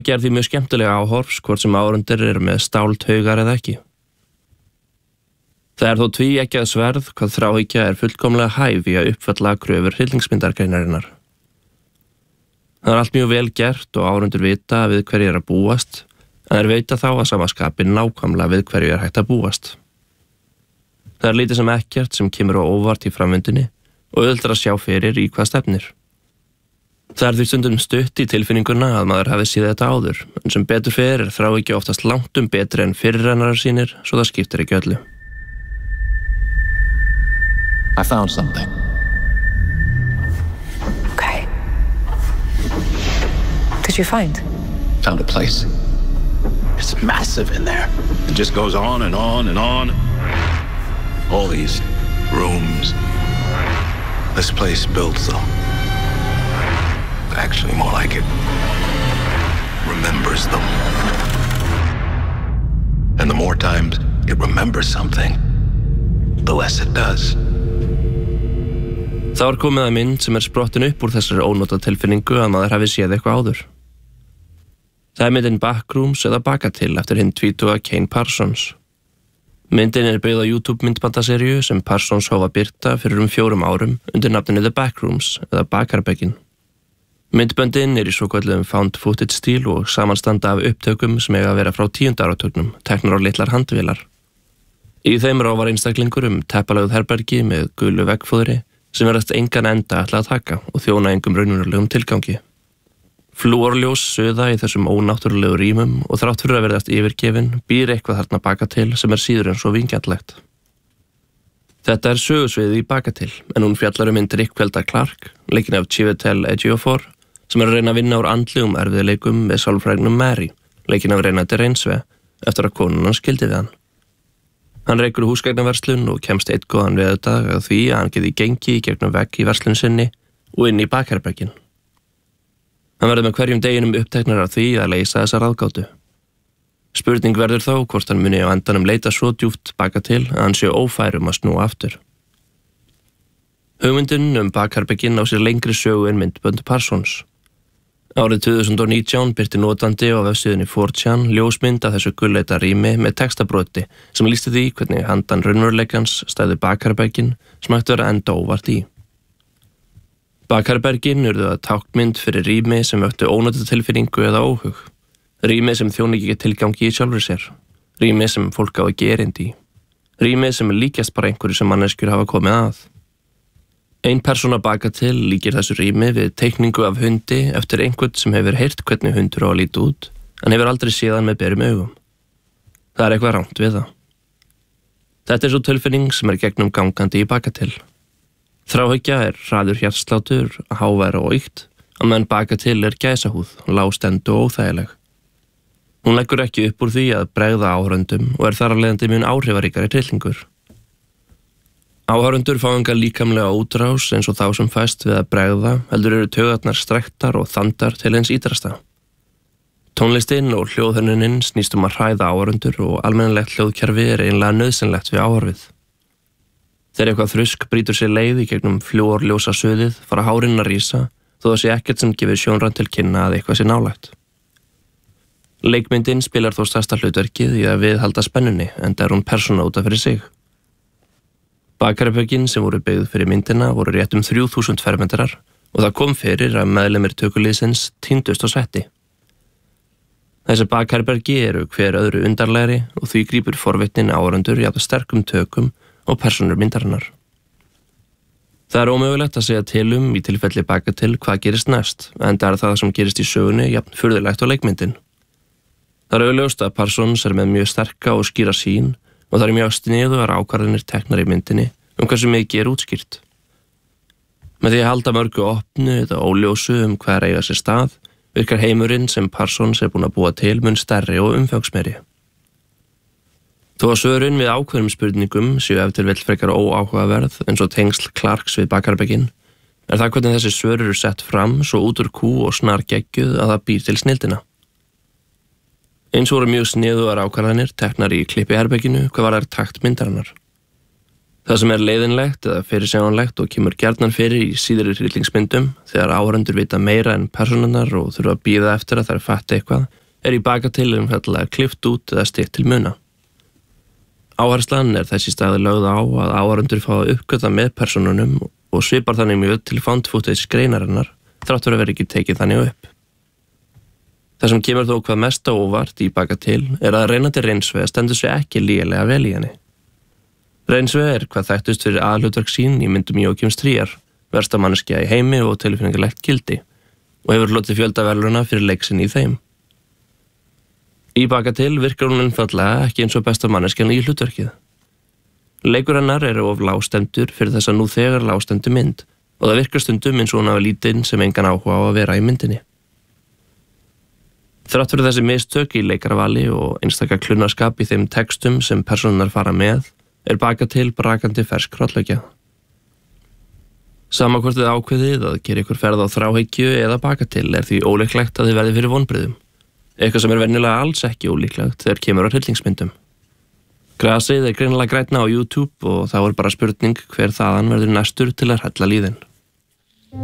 gerði mjög skemmtilega áhorfs hvort sem áhorfendur eru með stáltaugar eða ekki. Það er þó tvíeggjað sverð hvað þráhyggja er fullkomlega hæf í að uppfalla kröfur hryllingsmyndargreinarinnar. Það er allt mjög vel gert og áhorfendur vita við hverju er að búast, en þeir veita þá að sama skapi nákvæmlega við hverju er hægt að búast. Það er lítið sem ekkert sem kemur á óvart í framvindunni og auðveldar að sjá fyrir í hvað stefnir. Það er því stundum stutt í tilfinninguna að maður hafi séð þetta áður, en sem betur fer er þráhyggja oftast langtum betri en fyrirrennarar sínir, svo það skiptir ekki öllu. I found something. Okay. What did you find? Found a place. It's massive in there. It just goes on and on and on. All these rooms. This place built though. Actually more like it remembers them. And the more times it remembers something, the less it does. Þá er komið að mynd sem er sprottin upp úr þessari ónóta tilfinningu að maður hafi séð eitthvað áður. Það er myndin Backrooms eða Bakatil eftir hinn tvítuga Kane Parsons. Myndin er byggð á YouTube myndbandaseríu sem Parsons hóf að birta fyrir 4 árum undir nafninu The Backrooms eða Bakherbergin. Myndböndin er í svokölluðum found footage stíl og samanstanda af upptökum sem eiga að vera frá 10. áratugnum, teknar á litlar handvélar. Í þeim ráfar einstaklingur teppalögð herbergi með gulu veggfóðri sem verðast engan enda ætla að taka og þjóna engum raunverulegum tilgangi. Flúorljós suða í þessum ónáttúrulegu rýmum og þrátt fyrir að verðast yfirgefin býr eitthvað þarna Bakatil sem er síður en svo vingjallegt. Þetta er sögusviðið í Bakatil, en hún fjallar hinn Drikkvelda Clark, leikin af Chiwetel Ejiofor, sem er að reyna að vinna úr andlegum erfiðleikum með sálfræðingnum Mary, leikin af Renate Reinsve, eftir að konan hans skildi við hann. Hann rekur húsgagnaverslun og kemst einn góðan veðurdag að því að hann geti gengi í gegnum vegg í verslun sinni og inn í Bakherbergin. Hann verður með hverjum deginum uppteknar af því að leysa þessa ráðgátu. Spurning verður þó hvort hann muni á endanum leita svo djúpt Bakatil að hann sé ófær að snúa aftur. Hugmyndin Bakherbergin á sér lengri sögu en myndbönd Parsons. Árið 2019 birti notandi á vefsíðunni 4chan ljósmynd af þessu gulleita rými með textabroti sem lýsti því hvernig handan raunveruleikans stæði Bakherbergin sem ætti að vera enda óvart í. Bakherbergin urðu að táknmynd fyrir rými sem vöktu ónotatilfinningu eða óhug. Rými sem þjóni ekki tilgangi í sjálfri sér. Rými sem fólk á ekki erindi í. Rými sem líkjast bara einhverju sem manneskjur hafa komið að. Ein persóna Bakatil líkir þessu rými við teikningu af hundi eftir einhvern sem hefur heyrt hvernig hundur á að líta út, en hefur aldrei séð hann með berum augum. Það er eitthvað rangt við það. Þetta er svo tilfinning sem er gegnum gangandi í Bakatil. Þráhyggja er hraður hjartslátur, hávær og ykt, á meðan Bakatil er gæsahúð, lágstend og óþægileg. Hún leggur ekki upp úr því að bregða áhorfendum og er þar af leiðandi mun áhrifaríkari hryllingur. Áhorfendur fá enga líkamlega útrás eins og þá sem fæst við að bregða, heldur eru taugarnar strekktar og þandar til hins ítrasta. Tónlistinn og hljóðhönnunin snýst að hræða áhorfendur og almennilegt hljóðkerfi er eiginlega nauðsynlegt við áhorfið. Þegar eitthvað þrusk brýtur sér leið í gegnum flúorljósa suðið fara hárin að rísa, þó það sé ekkert sem gefur sjónræn til kynna að eitthvað sé nálægt. Leikmyndin spilar þó stærsta hlutverkið í að viðhalda spennunni, enda er hún persóna út af fyrir sig. Bakherbergin sem voru byggð fyrir myndina voru rétt 3000 fermetrar og það kom fyrir að meðlimir tökuliðsins týndust á setti. Þessi bakherbergi eru hver öðru undarlegri og því grípur forvitnin áhorfendur jafn sterkum tökum og persónur myndarinnar. Það er ómögulegt að segja til í tilfelli Bakatil hvað gerist næst, enda er það sem gerist í sögunni jafn furðulegt á leikmyndin. Það er augljóst að Parsons er með mjög sterka og skýra sýn og það er mjög sniðugar ákvarðanir teknar í myndinni hversu mikið er útskýrt. Með því að halda mörgu opnu eða óljósu hvað er eiga sér stað, virkar heimurinn sem Parsons er búin að búa til mun stærri og umfangsmeiri. Þó að svörin við ákveðnum spurningum séu ef til vill frekar óáhugaverð eins og tengsl Clarks við Bakherbergin, er það hvernig þessi svör eru sett fram svo út úr kú og snar geggjuð að það býr til snilldina. Eins voru mjög sniðugar ákvarðanir teknar í klippiherberginu hvað var takt myndarinnar. Það sem er leiðinlegt eða fyrirsjáanlegt og kemur gjarnan fyrir í síðari hryllingsmyndum þegar áhorfendur vita meira en persónurnar og þurfa að bíða eftir að þær fatti eitthvað er í Bagatelle einfaldlega klippt út eða stytt til muna. Áherslan er þessi staði lögð á að áhorfendur fá að uppgöta með persónunum og svipar þannig mjög til found footage greinarinnar þrátt fyrir að vera ekki tekið þannig upp. Það sem kemur þó hvað mest á óvart í Bagatelle er að Renate Reinsve stendur sig ekki lygilega vel í henni. Reinsve er hvað þekktust fyrir aðalhlutverk sín í myndum Joachims Trier, versta manneskja í heimi og tilfinningalegt gildi, og hefur hlotið fjölda verðlauna fyrir leik sinn í þeim. Í Bagatelle virkar hún einfaldlega ekki eins og besta manneskjan í hlutverkið. Leikur hennar er of lágstemdur fyrir þessa nú þegar lágstemdu mynd og það virkar stundum eins og hún hafi lítinn sem engan áhuga á að vera í myndinni. Þrátt fyrir þessi mistök í leikarvali og einstaka klunarskap í þeim textum sem persónurnar fara með, er Bagatelle brakandi fersk hrollvekja. Sama hvort þið ákveðið að gera ykkur ferð á þráhyggju eða Bagatelle er því ólíklegt að þið verði fyrir vonbrigðum. Eitthvað sem er venjulega alls ekki ólíklegt þegar kemur á hryllingsmyndum. Grasið er greinilega grænna á YouTube og þá er bara spurning hver þaðan verður næstur til að hrella líðin.